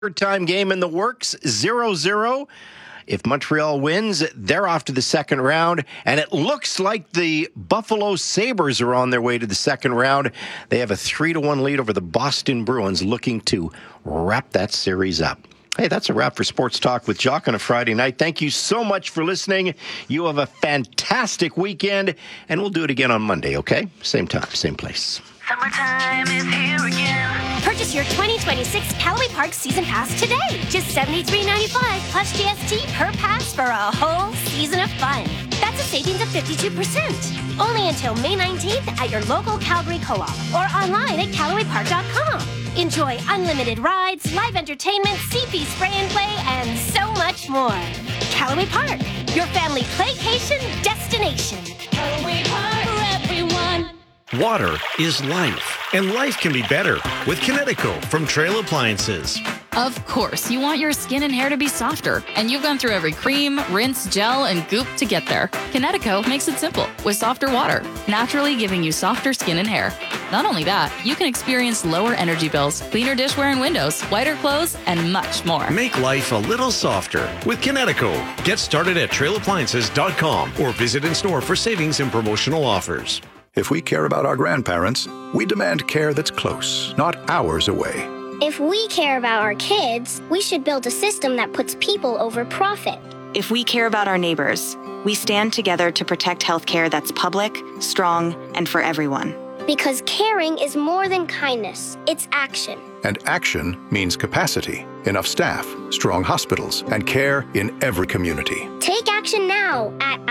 Third time game in the works, 0-0. If Montreal wins, they're off to the second round, and it looks like the Buffalo Sabres are on their way to the second round. They have a 3-1 lead over the Boston Bruins, looking to wrap that series up. Hey, that's a wrap for Sports Talk with Jock on a Friday night. Thank you so much for listening. You have a fantastic weekend, and we'll do it again on Monday, okay? Same time, same place. Summertime is here again. Purchase your 2026 Callaway Park Season Pass today. Just $73.95 plus GST per pass for a whole season of fun. That's a savings of 52%. Only until May 19th at your local Calgary Co-op or online at CallawayPark.com. Enjoy unlimited rides, live entertainment, CP spray and play, and so much more. Callaway Park, your family playcation destination. Callaway Park for everyone. Water is life, and life can be better with Kinetico from Trail Appliances. Of course, you want your skin and hair to be softer, and you've gone through every cream, rinse, gel, and goop to get there. Kinetico makes it simple with softer water, naturally giving you softer skin and hair. Not only that, you can experience lower energy bills, cleaner dishware and windows, whiter clothes, and much more. Make life a little softer with Kinetico. Get started at trailappliances.com or visit in store for savings and promotional offers. If we care about our grandparents, we demand care that's close, not hours away. If we care about our kids, we should build a system that puts people over profit. If we care about our neighbors, we stand together to protect healthcare that's public, strong, and for everyone. Because caring is more than kindness, it's action. And action means capacity, enough staff, strong hospitals, and care in every community. Take action now at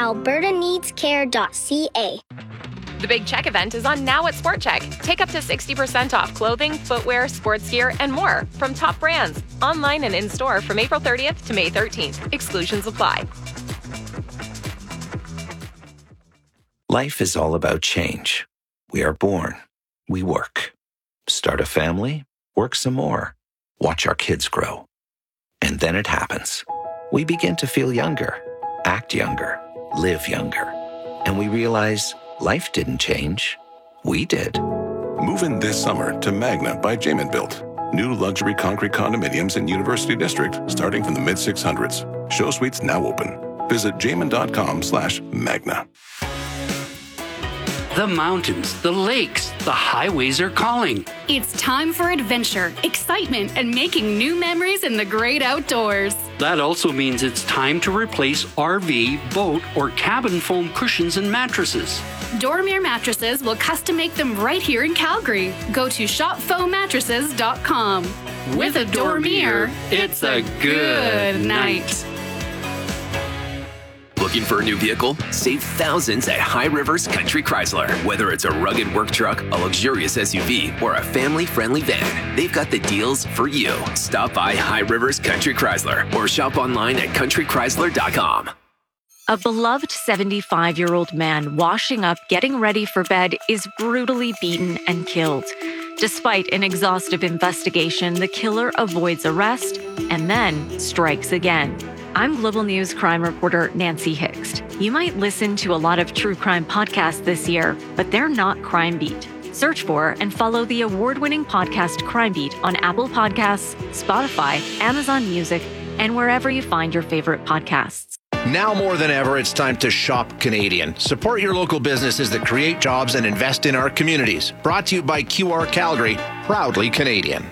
albertaneedscare.ca. The Big Check event is on now at Sport Check. Take up to 60% off clothing, footwear, sports gear, and more from top brands. Online and in-store from April 30th to May 13th. Exclusions apply. Life is all about change. We are born. We work. Start a family. Work some more. Watch our kids grow. And then it happens. We begin to feel younger, act younger, live younger. And we realize life didn't change. We did. Move in this summer to Magna by Jamin Built. New luxury concrete condominiums in University District starting from the mid-600s. Show suites now open. Visit jamin.com/Magna. The mountains, the lakes, the highways are calling. It's time for adventure, excitement, and making new memories in the great outdoors. That also means it's time to replace RV, boat, or cabin foam cushions and mattresses. Dormier Mattresses will custom make them right here in Calgary. Go to shopfoammattresses.com. With a Dormier, it's a good night. Looking for a new vehicle? Save thousands at High Rivers Country Chrysler. Whether it's a rugged work truck, a luxurious SUV, or a family-friendly van, they've got the deals for you. Stop by High Rivers Country Chrysler or shop online at countrychrysler.com. A beloved 75-year-old man washing up, getting ready for bed, is brutally beaten and killed. Despite an exhaustive investigation, the killer avoids arrest and then strikes again. I'm Global News crime reporter Nancy Hixt. You might listen to a lot of true crime podcasts this year, but they're not Crime Beat. Search for and follow the award-winning podcast Crime Beat on Apple Podcasts, Spotify, Amazon Music, and wherever you find your favorite podcasts. Now more than ever, it's time to shop Canadian. Support your local businesses that create jobs and invest in our communities. Brought to you by QR Calgary, proudly Canadian.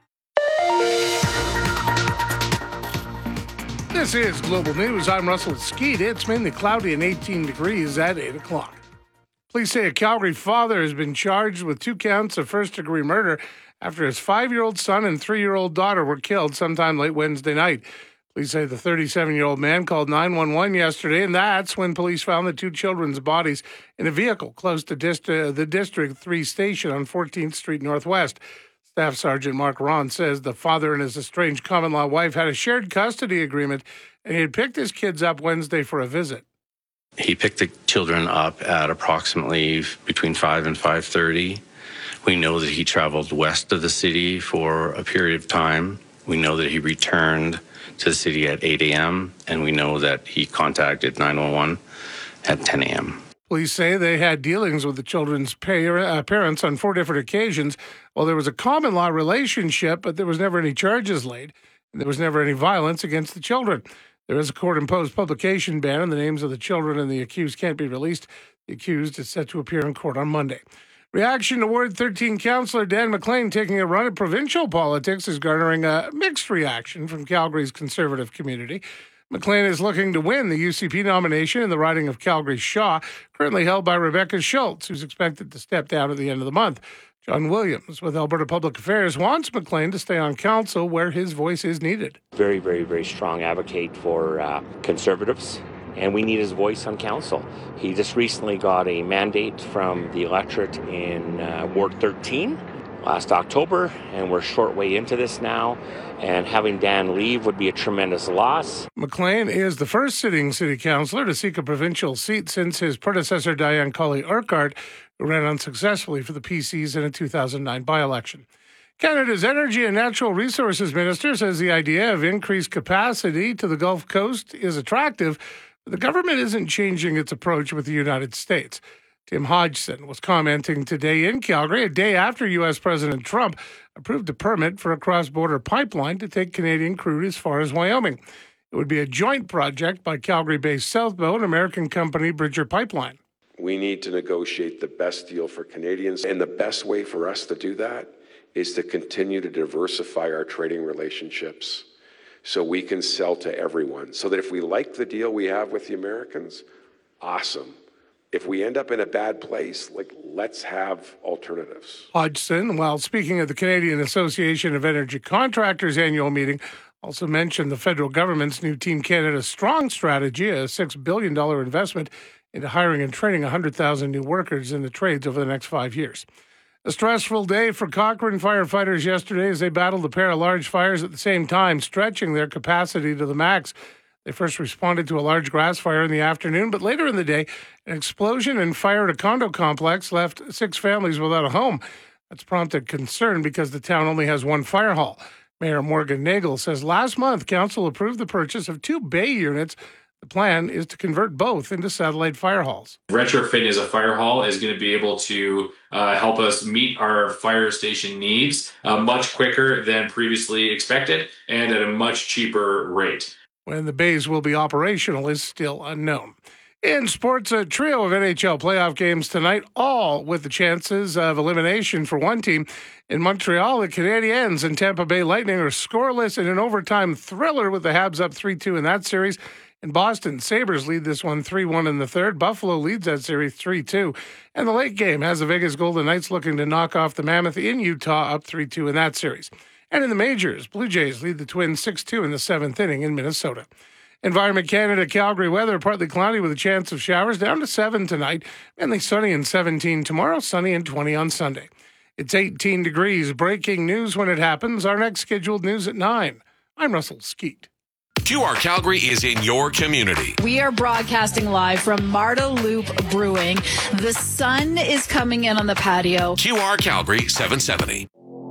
This is Global News. I'm Russell Skeet. It's mainly cloudy and 18 degrees at 8 o'clock. Police say a Calgary father has been charged with 2 counts of first-degree murder after his 5-year-old son and 3-year-old daughter were killed sometime late Wednesday night. Police say the 37-year-old man called 911 yesterday, and that's when police found the 2 children's bodies in a vehicle close to the District 3 station on 14th Street Northwest. Staff Sergeant Mark Ron says the father and his estranged common-law wife had a shared custody agreement, and he had picked his kids up Wednesday for a visit. He picked the children up at approximately between 5 and 5:30. We know that he traveled west of the city for a period of time. We know that he returned to the city at 8 a.m., and we know that he contacted 911 at 10 a.m. Police say they had dealings with the children's parents on 4 different occasions. Well, there was a common law relationship, but there was never any charges laid. and there was never any violence against the children. There is a court-imposed publication ban, and the names of the children and the accused can't be released. The accused is set to appear in court on Monday. Reaction to Ward 13 councillor Dan McLean taking a run at provincial politics is garnering a mixed reaction from Calgary's conservative community. McLean is looking to win the UCP nomination in the riding of Calgary-Shaw, currently held by Rebecca Schultz, who's expected to step down at the end of the month. John Williams with Alberta Public Affairs wants McLean to stay on council where his voice is needed. Very, very, very strong advocate for Conservatives, and we need his voice on council. He just recently got a mandate from the electorate in Ward 13 last October, and we're short way into this now, and having Dan leave would be a tremendous loss. McLean is the first sitting city councillor to seek a provincial seat since his predecessor Diane Colley-Urquhart, who ran unsuccessfully for the PCs in a 2009 by-election. Canada's Energy and Natural Resources Minister says the idea of increased capacity to the Gulf Coast is attractive, but the government isn't changing its approach with the United States. Tim Hodgson was commenting today in Calgary, a day after U.S. President Trump approved a permit for a cross-border pipeline to take Canadian crude as far as Wyoming. It would be a joint project by Calgary-based Southbow and American company Bridger Pipeline. We need to negotiate the best deal for Canadians, and the best way for us to do that is to continue to diversify our trading relationships so we can sell to everyone. So that if we like the deal we have with the Americans, awesome. If we end up in a bad place, let's have alternatives. Hodgson, while speaking at the Canadian Association of Energy Contractors annual meeting, also mentioned the federal government's new Team Canada Strong strategy, a $6 billion investment into hiring and training 100,000 new workers in the trades over the next 5 years. A stressful day for Cochrane firefighters yesterday as they battled a pair of large fires at the same time, stretching their capacity to the max. They first responded to a large grass fire in the afternoon, but later in the day, an explosion and fire at a condo complex left 6 families without a home. That's prompted concern because the town only has one fire hall. Mayor Morgan Nagel says last month, council approved the purchase of 2 bay units. The plan is to convert both into satellite fire halls. Retrofit as a fire hall is going to be able to help us meet our fire station needs much quicker than previously expected and at a much cheaper rate. When the bays will be operational is still unknown. In sports, a trio of NHL playoff games tonight, all with the chances of elimination for one team. In Montreal, the Canadiens and Tampa Bay Lightning are scoreless in an overtime thriller with the Habs up 3-2 in that series. In Boston, Sabres lead this one 3-1 in the third. Buffalo leads that series 3-2. And the late game has the Vegas Golden Knights looking to knock off the Mammoth in Utah up 3-2 in that series. And in the majors, Blue Jays lead the Twins 6-2 in the 7th inning in Minnesota. Environment Canada, Calgary weather, partly cloudy with a chance of showers, down to 7 tonight. Mainly sunny and 17 tomorrow, sunny and 20 on Sunday. It's 18 degrees. Breaking news when it happens. Our next scheduled news at 9. I'm Russell Skeet. QR Calgary is in your community. We are broadcasting live from Marda Loop Brewing. The sun is coming in on the patio. QR Calgary 770.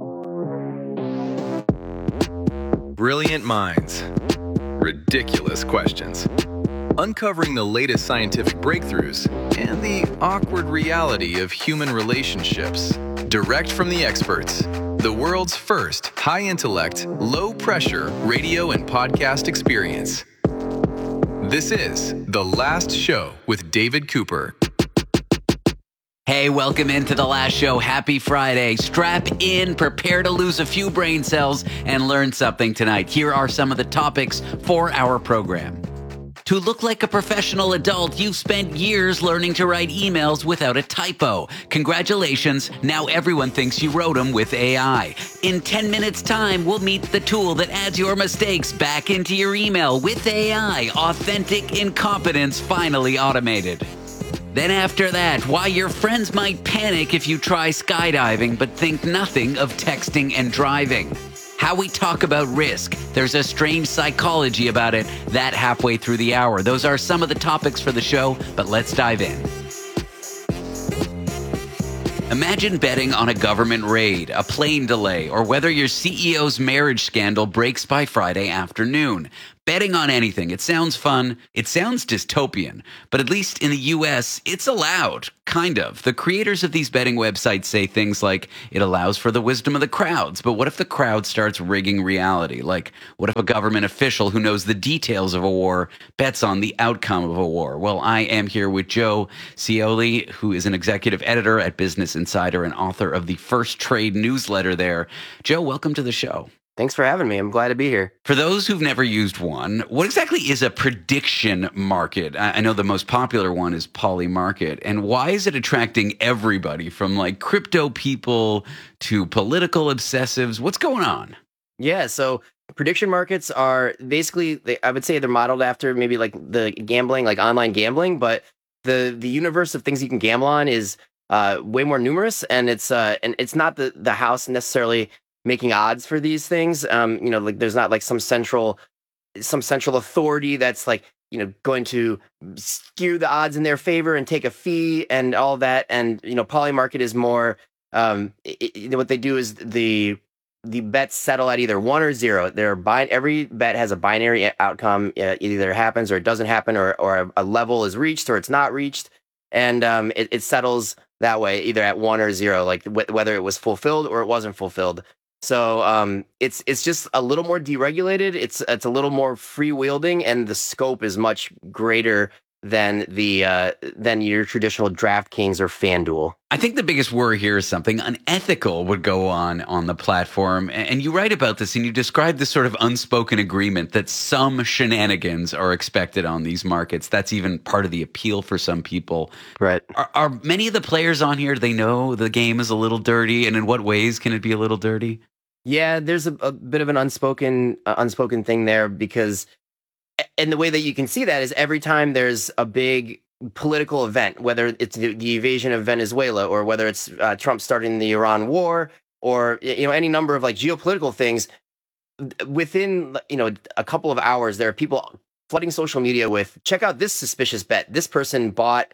Brilliant minds. Ridiculous questions. Uncovering the latest scientific breakthroughs and the awkward reality of human relationships. Direct from the experts. The world's first high-intellect, low-pressure radio and podcast experience. This is The Last Show with David Cooper. Hey, welcome into The Last Show. Happy Friday. Strap in, prepare to lose a few brain cells, and learn something tonight. Here are some of the topics for our program. To look like a professional adult, you've spent years learning to write emails without a typo. Congratulations, now everyone thinks you wrote them with AI. In 10 minutes' time, we'll meet the tool that adds your mistakes back into your email with AI. Authentic incompetence finally automated. Then after that, why your friends might panic if you try skydiving but think nothing of texting and driving. How we talk about risk. There's a strange psychology about it. That halfway through the hour. Those are some of the topics for the show, but let's dive in. Imagine betting on a government raid, a plane delay, or whether your CEO's marriage scandal breaks by Friday afternoon. Betting on anything. It sounds fun. It sounds dystopian. But at least in the US, it's allowed. Kind of. The creators of these betting websites say things like, it allows for the wisdom of the crowds. But what if the crowd starts rigging reality? Like, what if a government official who knows the details of a war bets on the outcome of a war? Well, I am here with Joe Scioli, who is an executive editor at Business Insider and author of the First Trade newsletter there. Joe, welcome to the show. Thanks for having me. I'm glad to be here. For those who've never used one, what exactly is a prediction market? I know the most popular one is Polymarket. And why is it attracting everybody from like crypto people to political obsessives? What's going on? Yeah, so prediction markets are basically, I would say they're modeled after maybe like the gambling, like online gambling, but the universe of things you can gamble on is way more numerous, and it's not the house necessarily making odds for these things. Like there's not like some central authority that's like, going to skew the odds in their favor and take a fee and all that. And, Polymarket is more, what they do is the bets settle at either 1 or 0. Every bet has a binary outcome. It either happens or it doesn't happen, or a level is reached or it's not reached. And it settles that way, either at 1 or 0, like whether it was fulfilled or it wasn't fulfilled. So it's just a little more deregulated. It's a little more free-wielding, and the scope is much greater than your traditional DraftKings or FanDuel. I think the biggest worry here is something unethical would go on the platform. And you write about this, and you describe this sort of unspoken agreement that some shenanigans are expected on these markets. That's even part of the appeal for some people. Right. Are many of the players on here, they know the game is a little dirty, and in what ways can it be a little dirty? Yeah, there's a bit of an unspoken thing there, because, and the way that you can see that is every time there's a big political event, whether it's the invasion of Venezuela, or whether it's Trump starting the Iran war, or any number of like geopolitical things, within a couple of hours there are people flooding social media with, check out this suspicious bet. This person bought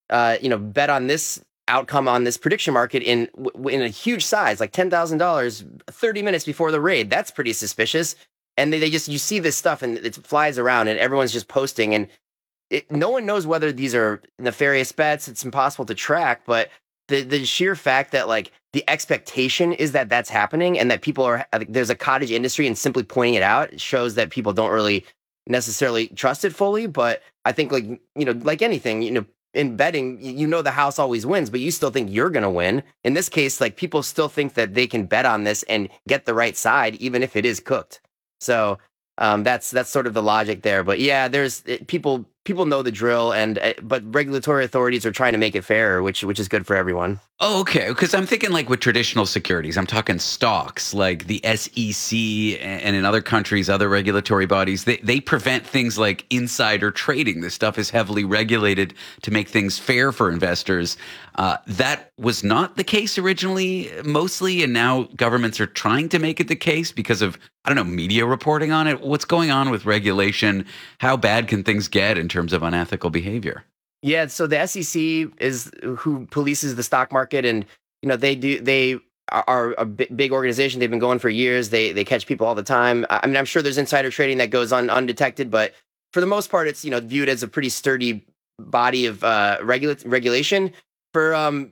bet on this outcome on this prediction market in a huge size, like $10,000, 30 minutes before the raid. That's pretty suspicious. And you see this stuff and it flies around and everyone's just posting, and no one knows whether these are nefarious bets. It's impossible to track, but the sheer fact that like the expectation is that that's happening and that people there's a cottage industry, and simply pointing it out shows that people don't really necessarily trust it fully. But I think like anything, in betting, the house always wins, but you still think you're going to win. In this case, like people still think that they can bet on this and get the right side, even if it is cooked. So that's sort of the logic there. But yeah, there's people know the drill, but regulatory authorities are trying to make it fairer, which is good for everyone. Oh, okay. Because I'm thinking like with traditional securities, I'm talking stocks, like the SEC and in other countries, other regulatory bodies, they prevent things like insider trading. This stuff is heavily regulated to make things fair for investors. That was not the case originally, mostly, and now governments are trying to make it the case because of, media reporting on it. What's going on with regulation? How bad can things get in terms of unethical behavior? Yeah, so the SEC is who polices the stock market, and they are a big organization. They've been going for years. They catch people all the time. I mean, I'm sure there's insider trading that goes on undetected, but for the most part, it's viewed as a pretty sturdy body of regulation. For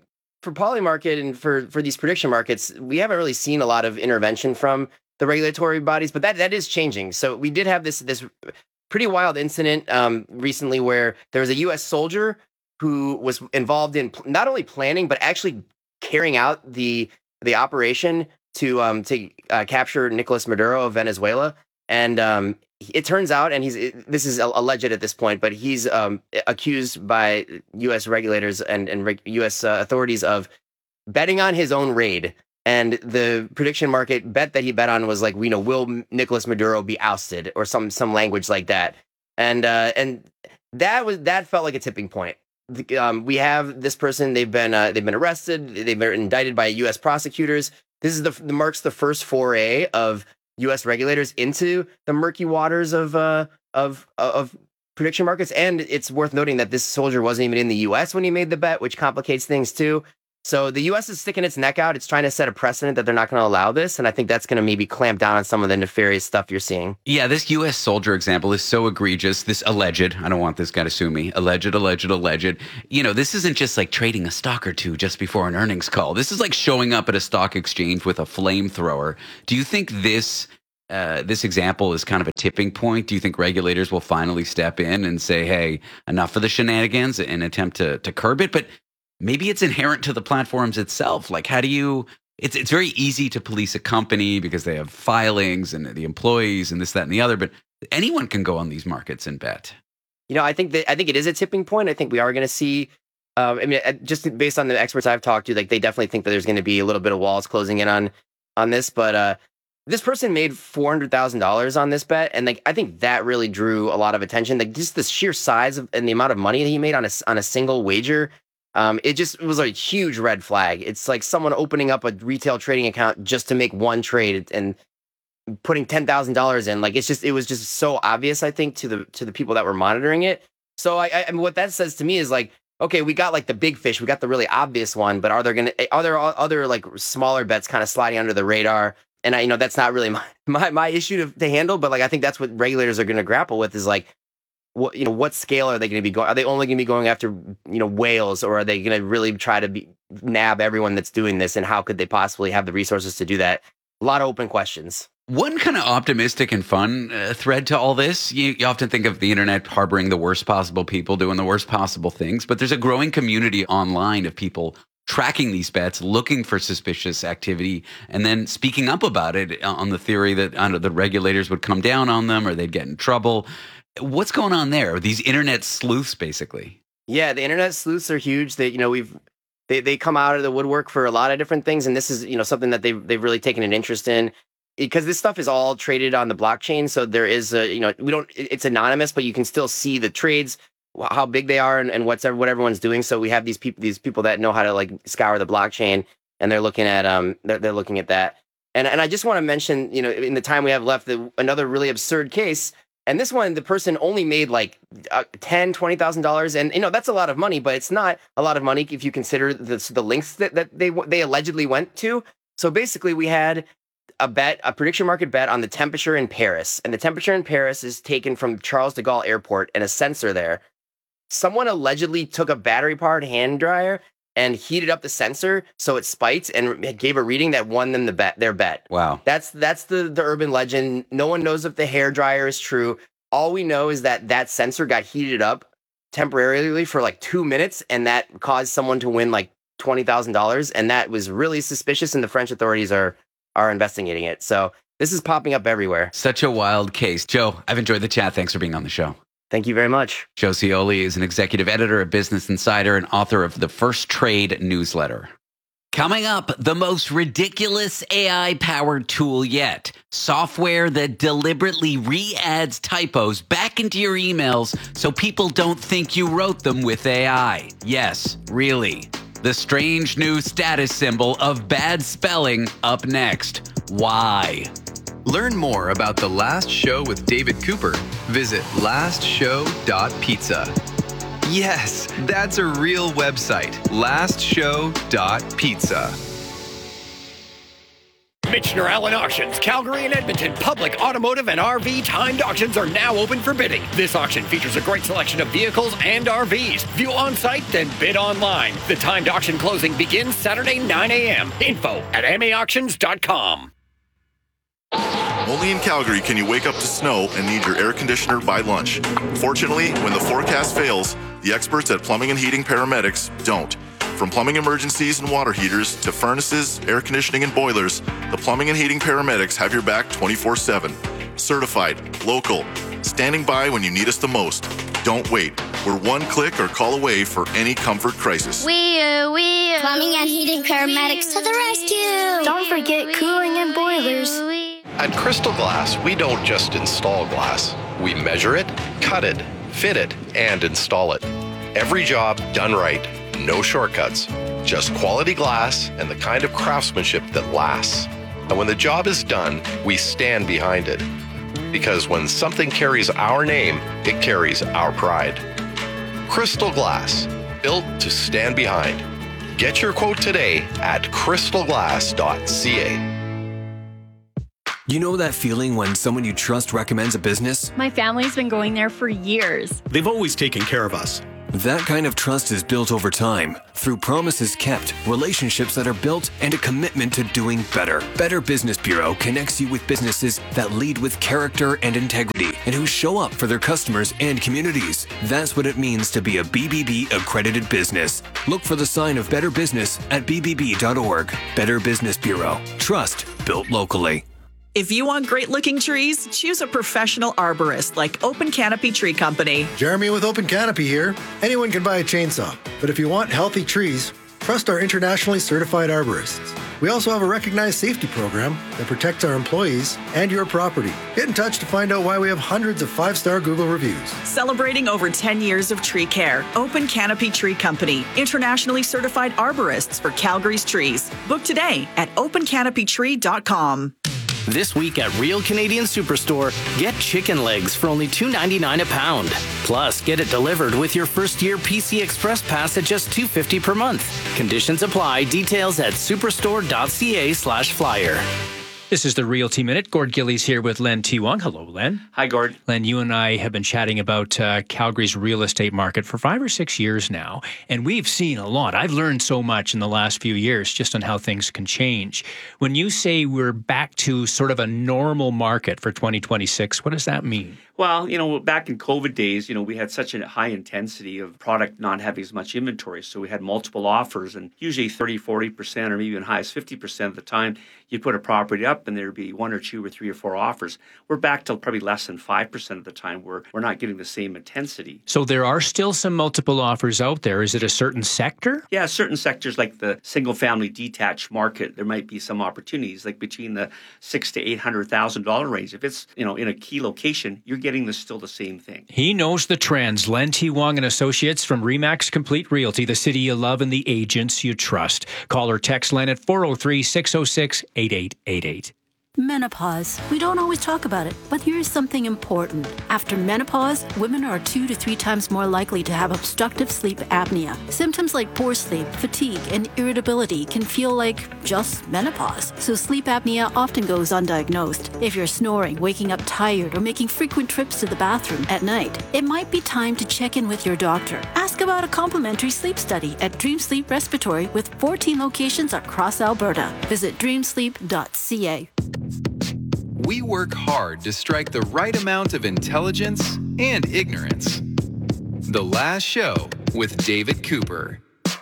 Polymarket and for these prediction markets, we haven't really seen a lot of intervention from the regulatory bodies, but that is changing. So we did have this pretty wild incident recently where there was a U.S. soldier who was involved in not only planning but actually carrying out the operation to capture Nicolas Maduro of Venezuela. And it turns out, and this is alleged at this point, but he's accused by U.S. regulators and U.S. authorities of betting on his own raid. And the prediction market bet that he bet on was like, will Nicolas Maduro be ousted, or some language like that. And that felt like a tipping point. We have this person. They've been arrested. They've been indicted by U.S. prosecutors. This is marks the first foray of U.S. regulators into the murky waters of prediction markets. And it's worth noting that this soldier wasn't even in the U.S. when he made the bet, which complicates things too. So the U.S. is sticking its neck out. It's trying to set a precedent that they're not going to allow this. And I think that's going to maybe clamp down on some of the nefarious stuff you're seeing. Yeah, this U.S. soldier example is so egregious. This alleged, I don't want this guy to sue me, alleged. You know, this isn't just like trading a stock or two just before an earnings call. This is like showing up at a stock exchange with a flamethrower. Do you think this example is kind of a tipping point? Do you think regulators will finally step in and say, hey, enough of the shenanigans and attempt to curb it? But maybe it's inherent to the platforms itself. Like, how do you... It's very easy to police a company because they have filings and the employees and this, that, and the other, but anyone can go on these markets and bet. You know, I think it is a tipping point. I think we are going to see, just based on the experts I've talked to, like they definitely think that there's going to be a little bit of walls closing in on this. But this person made $400,000 on this bet, and like I think that really drew a lot of attention. Like just the sheer size and the amount of money that he made on a single wager. It was a huge red flag. It's like someone opening up a retail trading account just to make one trade and putting $10,000 in. Like it was just so obvious, I think, to the people that were monitoring it. So I mean, what that says to me is like, okay, we got like the big fish, we got the really obvious one, but are there other like smaller bets kind of sliding under the radar? And that's not really my issue to handle, but like I think that's what regulators are going to grapple with is like, what scale are they going to be going? Are they only going to be going after, whales, or are they going to really try to nab everyone that's doing this? And how could they possibly have the resources to do that? A lot of open questions. One kind of optimistic and fun thread to all this, you often think of the internet harboring the worst possible people doing the worst possible things, but there's a growing community online of people tracking these bets, looking for suspicious activity, and then speaking up about it on the theory that the regulators would come down on them or they'd get in trouble. What's going on there? These internet sleuths, basically. Yeah, the internet sleuths are huge. They come out of the woodwork for a lot of different things, and this is something that they've really taken an interest in, because this stuff is all traded on the blockchain. So there is it's anonymous, but you can still see the trades, how big they are, and what everyone's doing. So we have these people that know how to like scour the blockchain, and they're looking at they're looking at that. And I just want to mention, in the time we have left, another really absurd case. And this one, the person only made like $10,000, $20,000, and that's a lot of money, but it's not a lot of money if you consider the links that they allegedly went to. So basically, we had a prediction market bet on the temperature in Paris, and the temperature in Paris is taken from Charles de Gaulle Airport and a sensor there. Someone allegedly took a battery-powered hand dryer and heated up the sensor so it spiked and gave a reading that won them their bet. Wow. That's the urban legend. No one knows if the hair dryer is true. All we know is that sensor got heated up temporarily for like 2 minutes, and that caused someone to win like $20,000, and that was really suspicious, and the French authorities are investigating it. So this is popping up everywhere. Such a wild case. Joe, I've enjoyed the chat. Thanks for being on the show. Thank you very much. Joe Cioli is an executive editor at Business Insider and author of the First Trade newsletter. Coming up, the most ridiculous AI-powered tool yet. Software that deliberately re-adds typos back into your emails so people don't think you wrote them with AI. Yes, really. The strange new status symbol of bad spelling up next. Why? Learn more about The Last Show with David Cooper. Visit lastshow.pizza. Yes, that's a real website. lastshow.pizza. Michener Allen Auctions, Calgary and Edmonton public automotive and RV timed auctions are now open for bidding. This auction features a great selection of vehicles and RVs. View on-site, then bid online. The timed auction closing begins Saturday, 9 a.m. Info at maauctions.com. Only in Calgary can you wake up to snow and need your air conditioner by lunch. Fortunately, when the forecast fails, the experts at Plumbing and Heating Paramedics don't. From plumbing emergencies and water heaters to furnaces, air conditioning, and boilers, the Plumbing and Heating Paramedics have your back 24/7. Certified, local, standing by when you need us the most. Don't wait. We're one click or call away for any comfort crisis. Plumbing and Heating Paramedics to the rescue. Don't forget cooling and boilers. At Crystal Glass, we don't just install glass. We measure it, cut it, fit it, and install it. Every job done right. No shortcuts. Just quality glass and the kind of craftsmanship that lasts. And when the job is done, we stand behind it. Because when something carries our name, it carries our pride. Crystal Glass, built to stand behind. Get your quote today at crystalglass.ca. You know that feeling when someone you trust recommends a business? My family's been going there for years. They've always taken care of us. That kind of trust is built over time through promises kept, relationships that are built, and a commitment to doing better. Better Business Bureau connects you with businesses that lead with character and integrity and who show up for their customers and communities. That's what it means to be a BBB accredited business. Look for the sign of Better Business at bbb.org. Better Business Bureau. Trust built locally. If you want great-looking trees, choose a professional arborist like Open Canopy Tree Company. Jeremy with Open Canopy here. Anyone can buy a chainsaw, but if you want healthy trees, trust our internationally certified arborists. We also have a recognized safety program that protects our employees and your property. Get in touch to find out why we have hundreds of 5-star Google reviews. Celebrating over 10 years of tree care, Open Canopy Tree Company, internationally certified arborists for Calgary's trees. Book today at opencanopytree.com. This week at Real Canadian Superstore, get chicken legs for only $2.99 a pound. Plus, get it delivered with your first-year PC Express Pass at just $2.50 per month. Conditions apply. Details at superstore.ca/flyer. This is the Realty Minute. Gord Gillies here with Len T. Wong. Hello, Len. Hi, Gord. Len, you and I have been chatting about Calgary's real estate market for 5 or 6 years now, and we've seen a lot. I've learned so much in the last few years just on how things can change. When you say we're back to sort of a normal market for 2026, what does that mean? Well, back in COVID days, we had such a high intensity of product not having as much inventory. So we had multiple offers, and usually 30, 40%, or maybe even high as 50% of the time, you'd put a property up and there'd be 1 or 2 or 3 or 4 offers. We're back to probably less than 5% of the time where we're not getting the same intensity. So there are still some multiple offers out there. Is it a certain sector? Yeah, certain sectors like the single-family detached market, there might be some opportunities, like between the $600,000 to $800,000 range. If it's in a key location, you're getting still the same thing. He knows the trends. Len T. Wong and Associates from RE/MAX Complete Realty, the city you love and the agents you trust. Call or text Len at 403-606-8888. Menopause. We don't always talk about it, but here is something important. After menopause, women are 2 to 3 times more likely to have obstructive sleep apnea. Symptoms like poor sleep, fatigue, and irritability can feel like just menopause. So sleep apnea often goes undiagnosed. If you're snoring, waking up tired, or making frequent trips to the bathroom at night, it might be time to check in with your doctor. Ask about a complimentary sleep study at Dream Sleep Respiratory with 14 locations across Alberta. Visit dreamsleep.ca. We work hard to strike the right amount of intelligence and ignorance. The Last Show with David Cooper.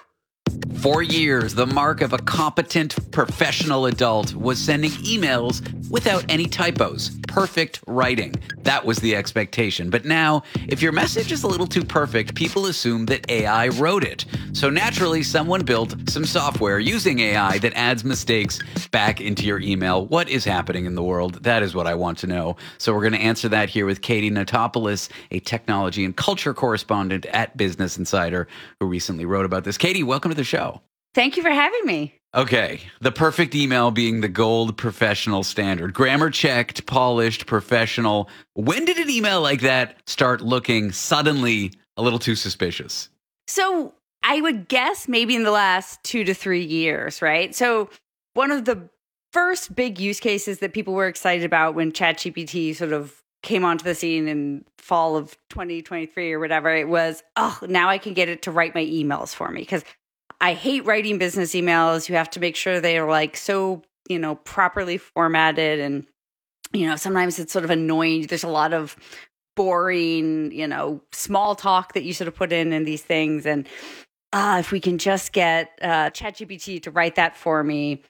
For years, the mark of a competent professional adult was sending emails without any typos. Perfect writing. That was the expectation. But now, if your message is a little too perfect, people assume that AI wrote it. So naturally, someone built some software using AI that adds mistakes back into your email. What is happening in the world? That is what I want to know. So we're going to answer that here with Katie Notopoulos, a technology and culture correspondent at Business Insider, who recently wrote about this. Katie, welcome to the show. Thank you for having me. Okay, the perfect email being the gold professional standard. Grammar checked, polished, professional. When did an email like that start looking suddenly a little too suspicious? So I would guess maybe in the last 2 to 3 years, right? So one of the first big use cases that people were excited about when ChatGPT sort of came onto the scene in fall of 2023 or whatever, it was, now I can get it to write my emails for me. Because I hate writing business emails. You have to make sure they are so, properly formatted. And, sometimes it's sort of annoying. There's a lot of boring, small talk that you sort of put in these things. And if we can just get ChatGPT to write that for me,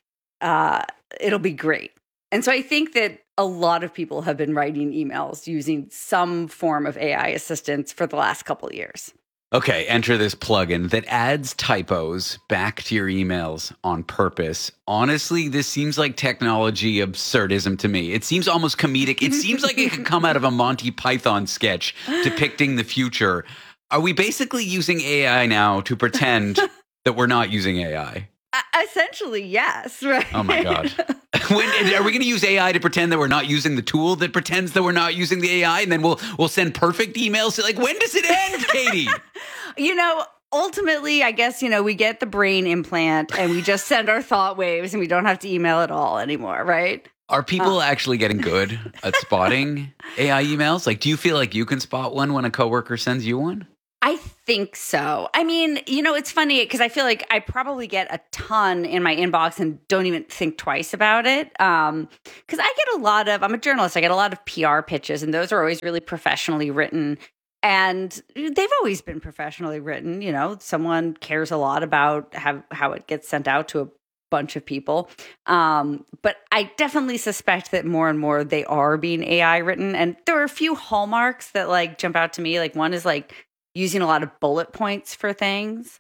it'll be great. And so I think that a lot of people have been writing emails using some form of AI assistance for the last couple of years. Okay, enter this plugin that adds typos back to your emails on purpose. Honestly, this seems like technology absurdism to me. It seems almost comedic. It seems like it could come out of a Monty Python sketch depicting the future. Are we basically using AI now to pretend that we're not using AI? Essentially, yes. Right? Oh, my God. Are we going to use AI to pretend that we're not using the tool that pretends that we're not using the AI, and then we'll send perfect emails? When does it end, Katie? ultimately, I guess, we get the brain implant and we just send our thought waves and we don't have to email at all anymore, right? Are people actually getting good at spotting AI emails? Like, do you feel like you can spot one when a coworker sends you one? I think so. I mean, it's funny because I feel like I probably get a ton in my inbox and don't even think twice about it. Because I get I'm a journalist, I get a lot of PR pitches, and those are always really professionally written. And they've always been professionally written. Someone cares a lot about how it gets sent out to a bunch of people. But I definitely suspect that more and more they are being AI written. And there are a few hallmarks that jump out to me. Like one is using a lot of bullet points for things.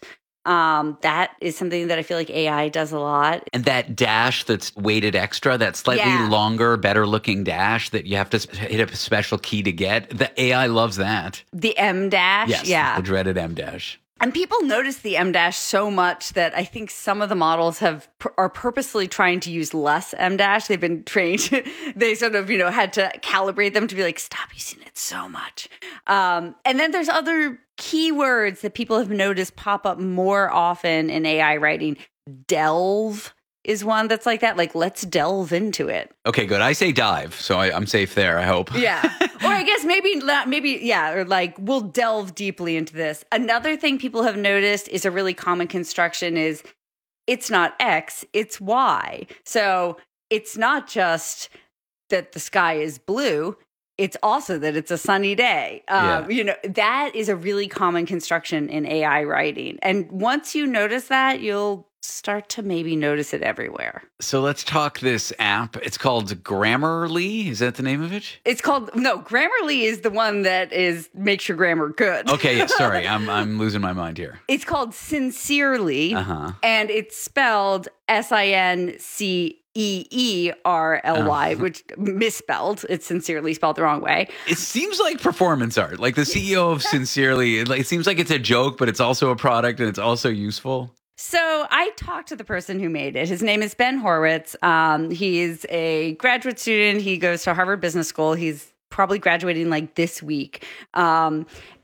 That is something that I feel like AI does a lot. And that dash that's weighted extra, that slightly longer, better looking dash that you have to hit a special key to get. The AI loves that. The M dash. Yes, yeah. The dreaded M dash. And people notice the M dash so much that I think some of the models are purposely trying to use less M dash. They've been trained. They sort of, had to calibrate them to be like, stop using it so much. And then there's other keywords that people have noticed pop up more often in AI writing. Delve is one that's like that. Like, let's delve into it. Okay, good. I say dive, so I'm safe there, I hope. Yeah. Or I guess maybe, or we'll delve deeply into this. Another thing people have noticed is a really common construction is it's not X, it's Y. So it's not just that the sky is blue, it's also that it's a sunny day. That is a really common construction in AI writing. And once you notice that, you'll start to maybe notice it everywhere. So let's talk this app. It's called Grammarly. Is that the name of it? Grammarly is the one that makes your grammar good. Okay, sorry. I'm losing my mind here. It's called Sincerely, and it's spelled SINCEERLY, which misspelled. It's sincerely spelled the wrong way. It seems like performance art. Like the CEO of Sincerely, it seems like it's a joke, but it's also a product and it's also useful. So I talked to the person who made it. His name is Ben Horowitz. He's a graduate student. He goes to Harvard Business School. He's probably graduating this week. And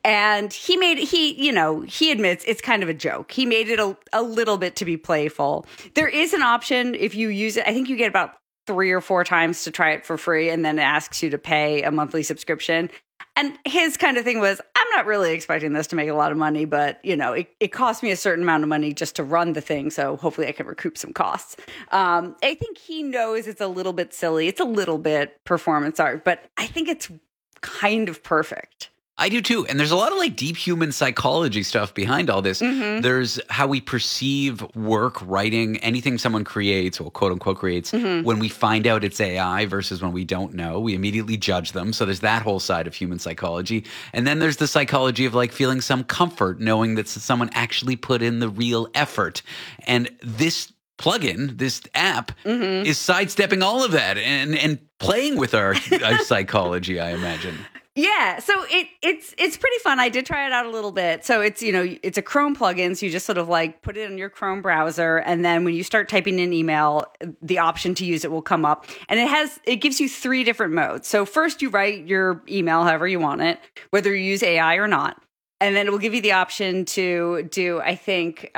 he admits it's kind of a joke. He made it a little bit to be playful. There is an option if you use it. I think you get about 3 or 4 times to try it for free, and then it asks you to pay a monthly subscription. And his kind of thing was, I'm not really expecting this to make a lot of money, but, it cost me a certain amount of money just to run the thing. So hopefully I can recoup some costs. I think he knows it's a little bit silly. It's a little bit performance art, but I think it's kind of perfect. I do too. And there's a lot of deep human psychology stuff behind all this. Mm-hmm. There's how we perceive work, writing, anything someone creates or quote unquote creates. Mm-hmm. When we find out it's AI versus when we don't know, we immediately judge them. So there's that whole side of human psychology. And then there's the psychology of feeling some comfort knowing that someone actually put in the real effort. And this plugin, this app, is sidestepping all of that and playing with our psychology, I imagine. Yeah, so it's pretty fun. I did try it out a little bit. So it's it's a Chrome plugin, so you just sort of put it in your Chrome browser, and then when you start typing in email, the option to use it will come up, and it gives you 3 different modes. So first you write your email however you want it, whether you use AI or not, and then it will give you the option to do, I think,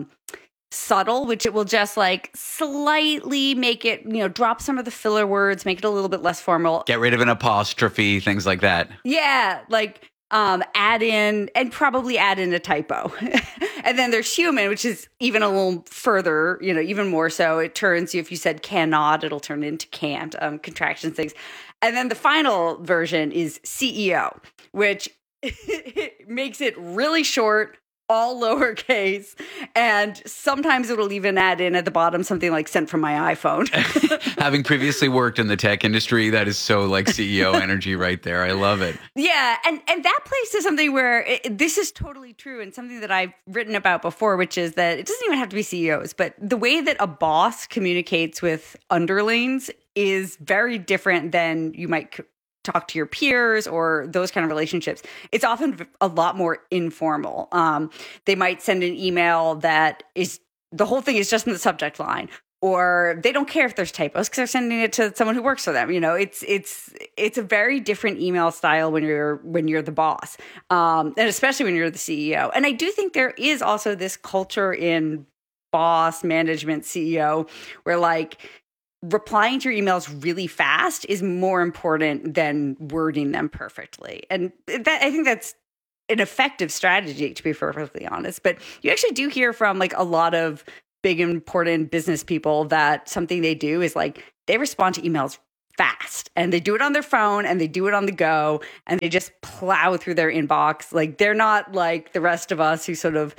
subtle, which it will just slightly make it, drop some of the filler words, make it a little bit less formal. Get rid of an apostrophe, things like that. Yeah, add in and probably add in a typo. And then there's human, which is even a little further, even more so. It turns you, if you said cannot, it'll turn into can't, contractions, things. And then the final version is CEO, which makes it really short, all lowercase, and sometimes it'll even add in at the bottom something like sent from my iPhone. Having previously worked in the tech industry, that is so CEO energy right there. I love it. Yeah, and that plays to something where this is totally true, and something that I've written about before, which is that it doesn't even have to be CEOs, but the way that a boss communicates with underlings is very different than you might talk to your peers or those kind of relationships. It's often a lot more informal. They might send an email that is, the whole thing is just in the subject line. or they don't care if there's typos because they're sending it to someone who works for them. You know, it's a very different email style when you're the boss, and especially when you're the CEO. And I do think there is also this culture in boss management, CEO, where like replying to your emails really fast is more important than wording them perfectly. And that, I think that's an effective strategy, to be perfectly honest. But you actually do hear from like a lot of big, important business people that something they do is like they respond to emails fast, and they do it on their phone, and they do it on the go, and they just plow through their inbox. Like they're not like the rest of us who sort of,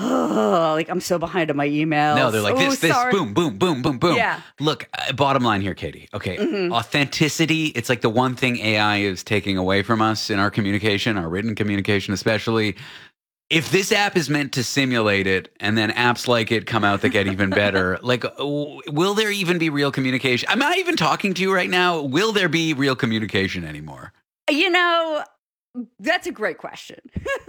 like I'm so behind on my emails. No, they're like this, boom, boom, boom, boom, boom. Yeah. Look, bottom line here, Katie. Okay, authenticity. It's like the one thing AI is taking away from us in our communication, our written communication, especially. If this app is meant to simulate it, and then apps like it come out that get even better, like, will there even be real communication? Am I even talking to you right now? Will there be real communication anymore? You know, that's a great question.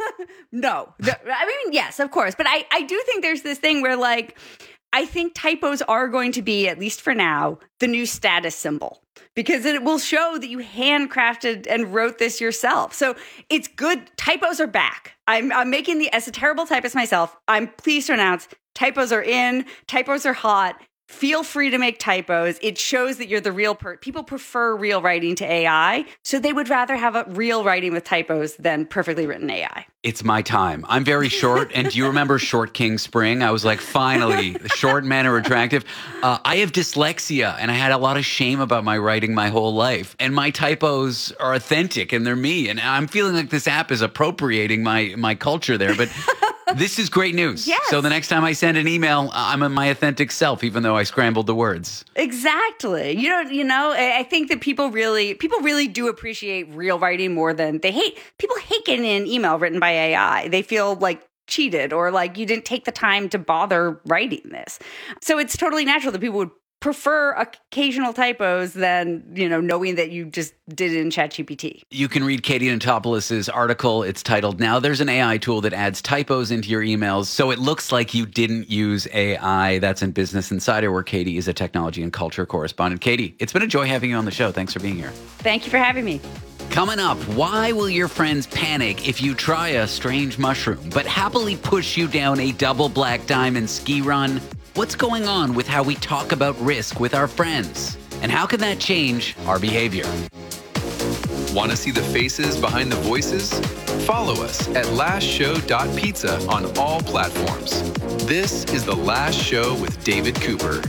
No. I mean, yes, of course. But I do think there's this thing where, like, I think typos are going to be, at least for now, the new status symbol, because it will show that you handcrafted and wrote this yourself. So it's good. Typos are back. I'm making as a terrible typist myself. I'm pleased to announce typos are in. Typos are hot. Feel free to make typos. It shows that you're the real people prefer real writing to AI, so they would rather have a real writing with typos than perfectly written AI. It's my time. I'm very short. And do you remember Short King Spring? I was like, finally, short men are attractive. I have dyslexia, and I had a lot of shame about my writing my whole life. And my typos are authentic, and they're me. And I'm feeling like this app is appropriating my culture there. But this is great news. Yes. So the next time I send an email, I'm my authentic self, even though I scrambled the words. Exactly. You know, I think that people really do appreciate real writing more than people hate getting an email written by AI. They feel like cheated, or like you didn't take the time to bother writing this. So it's totally natural that people would prefer occasional typos than, knowing that you just did it in ChatGPT. You can read Katie Notopoulos' article. It's titled, "Now There's an AI Tool That Adds Typos into Your Emails, So It Looks Like You Didn't Use AI." That's in Business Insider, where Katie is a technology and culture correspondent. Katie, it's been a joy having you on the show. Thanks for being here. Thank you for having me. Coming up, why will your friends panic if you try a strange mushroom, but happily push you down a double black diamond ski run? What's going on with how we talk about risk with our friends? And how can that change our behavior? Want to see the faces behind the voices? Follow us at lastshow.pizza on all platforms. This is The Last Show with David Cooper.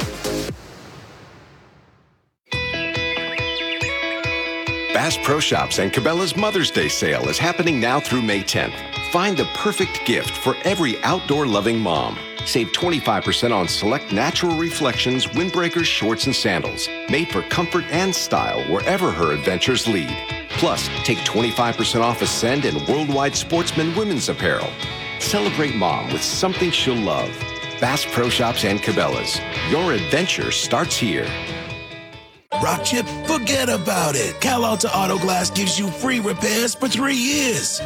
Bass Pro Shops and Cabela's Mother's Day sale is happening now through May 10th. Find the perfect gift for every outdoor-loving mom. Save 25% on select Natural Reflections windbreakers, shorts, and sandals, made for comfort and style wherever her adventures lead. Plus, take 25% off Ascend and Worldwide Sportsman women's apparel. Celebrate mom with something she'll love. Bass Pro Shops and Cabela's. Your adventure starts here. Rock chip? Forget about it. Cal Alta Auto Glass gives you free repairs for 3 years.